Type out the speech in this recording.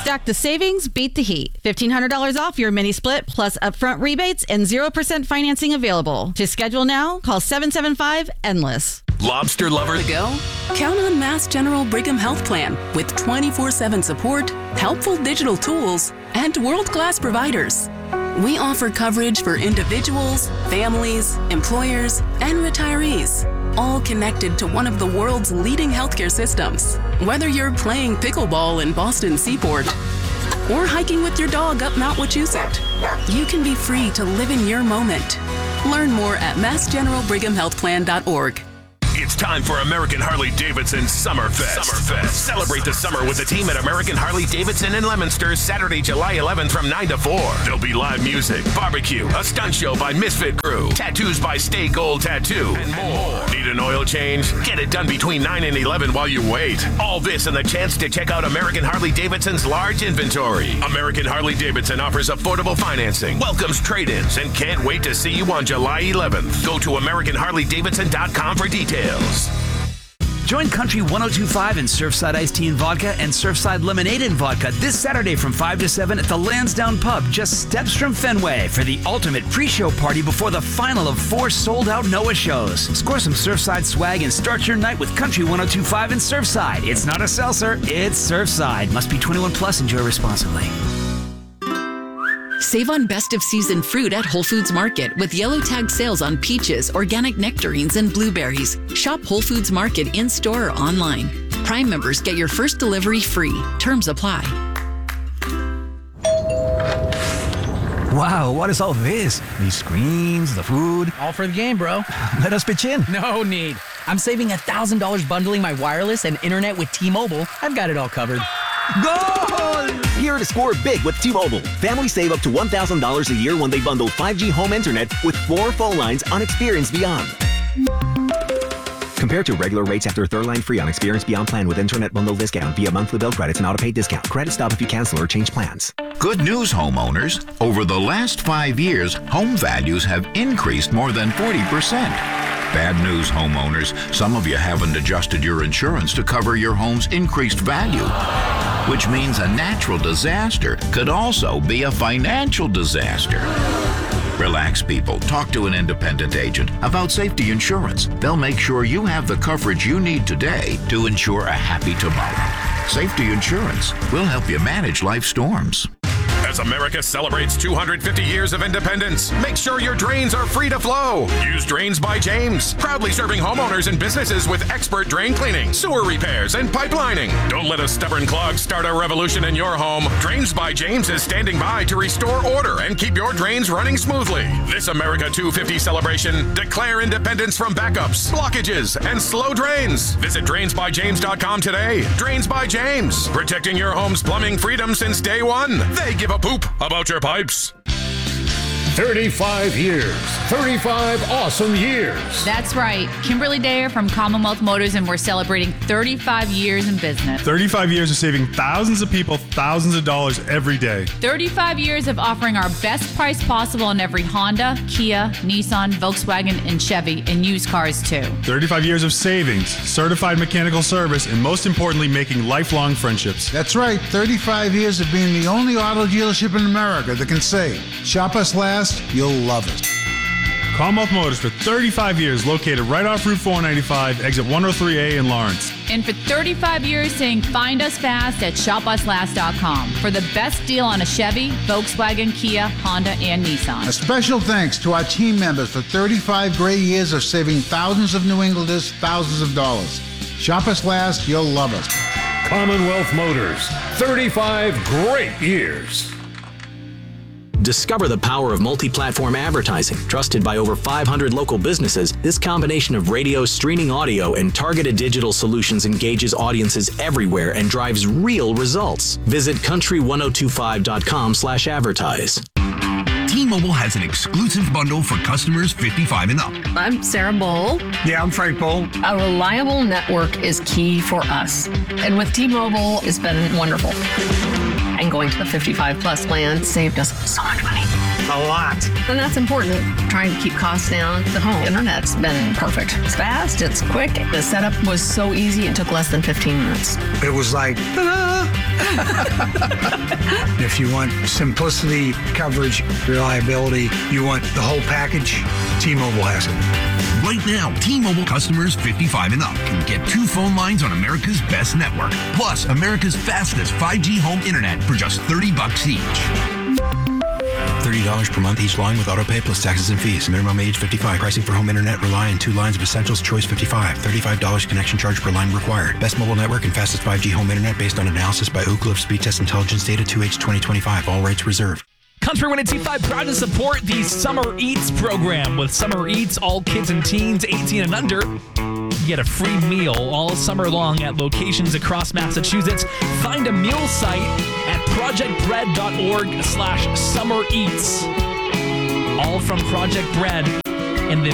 Stack the savings, beat the heat. $1,500 off your mini split plus upfront rebates and 0% financing available. To schedule now, call 775-ENDLESS. Lobster lover To go? Count on Mass General Brigham Health Plan with 24/7 support, helpful digital tools, and world-class providers. We offer coverage for individuals, families, employers, and retirees, all connected to one of the world's leading healthcare systems. Whether you're playing pickleball in Boston Seaport or hiking with your dog up Mount Wachusett, you can be free to live in your moment. Learn more at massgeneralbrighamhealthplan.org. It's time for American Harley-Davidson Summerfest. Celebrate the summer with the team at American Harley-Davidson in Leominster, Saturday, July 11th from 9 to 4. There'll be live music, barbecue, a stunt show by Misfit Crew, tattoos by Stay Gold Tattoo, and more. Need an oil change? Get it done between 9 and 11 while you wait. All this and the chance to check out American Harley-Davidson's large inventory. American Harley-Davidson offers affordable financing, welcomes trade-ins, and can't wait to see you on July 11th. Go to AmericanHarley-Davidson.com for details. Join Country 102.5 and Surfside Iced Tea and Vodka and Surfside Lemonade and Vodka this Saturday from 5 to 7 at the Lansdowne Pub, just steps from Fenway, for the ultimate pre-show party before the final of 4 sold-out NOAA shows. Score some Surfside swag and start your night with Country 102.5 and Surfside. It's not a seltzer, it's Surfside. Must be 21 plus. Enjoy responsibly. Save on best of season fruit at Whole Foods Market with yellow tag sales on peaches, organic nectarines, and blueberries. Shop Whole Foods Market in-store or online. Prime members get your first delivery free. Terms apply. Wow, what is all this? These screens, the food. All for the game, bro. Let us pitch in. No need. I'm saving $1,000 bundling my wireless and internet with T-Mobile. I've got it all covered. Goal! Here to score big with T-Mobile. Families save up to $1,000 a year when they bundle 5G home internet with 4 phone lines on Experience Beyond. Compared to regular rates after third line free on Experience Beyond plan with internet bundle discount via monthly bill credits and auto-pay discount. Credit stop if you cancel or change plans. Good news, homeowners. Over the last 5 years, home values have increased more than 40%. Bad news, homeowners. Some of you haven't adjusted your insurance to cover your home's increased value, which means a natural disaster could also be a financial disaster. Relax, people. Talk to an independent agent about safety insurance. They'll make sure you have the coverage you need today to ensure a happy tomorrow. Safety insurance will help you manage life storms. As America celebrates 250 years of independence, make sure your drains are free to flow. Use Drains by James, proudly serving homeowners and businesses with expert drain cleaning, sewer repairs, and pipelining. Don't let a stubborn clog start a revolution in your home. Drains by James is standing by to restore order and keep your drains running smoothly. This America 250 celebration, declare independence from backups, blockages, and slow drains. Visit DrainsByJames.com today. Drains by James, protecting your home's plumbing freedom since day one. They give a poop about your pipes. 35 years. 35 awesome years. That's right. Kimberly Dare from Commonwealth Motors, and we're celebrating 35 years in business. 35 years of saving thousands of people thousands of dollars every day. 35 years of offering our best price possible on every Honda, Kia, Nissan, Volkswagen, and Chevy, and used cars too. 35 years of savings, certified mechanical service, and most importantly, making lifelong friendships. That's right. 35 years of being the only auto dealership in America that can say, shop us last, you'll love it. Commonwealth Motors for 35 years, located right off Route 495, exit 103A in Lawrence. And for 35 years saying find us fast at shopuslast.com for the best deal on a Chevy, Volkswagen, Kia, Honda, and Nissan. A special thanks to our team members for 35 great years of saving thousands of New Englanders thousands of dollars. Shop us last, you'll love us. Commonwealth Motors, 35 great years. Discover the power of multi-platform advertising. Trusted by over 500 local businesses, this combination of radio, streaming audio, and targeted digital solutions engages audiences everywhere and drives real results. Visit country1025.com/advertise. T-Mobile has an exclusive bundle for customers 55 and up. I'm Sarah Bowl. Yeah, I'm Frank Bowl. A reliable network is key for us. And with T-Mobile, it's been wonderful. And going to the 55 plus plan saved us so much money. A lot. And that's important. Trying to keep costs down. The home internet's been perfect. It's fast, it's quick. The setup was so easy, it took less than 15 minutes. It was like, ta-da! If you want simplicity, coverage, reliability, you want the whole package, T-Mobile has it. Right now, T-Mobile customers 55 and up can get 2 phone lines on America's best network, plus America's fastest 5G home internet for just $30 each. $30 per month each line with autopay plus taxes and fees. Minimum age 55. Pricing for home internet rely on 2 lines of Essentials Choice 55. $35 connection charge per line required. Best mobile network and fastest 5G home internet based on analysis by Ookla of Speed Test Intelligence data 2H 2025. All rights reserved. Country 105 proud to support the Summer Eats program. With Summer Eats, all kids and teens 18 and under get a free meal all summer long at locations across Massachusetts. Find a meal site at projectbread.org/summereats. All from Project Bread.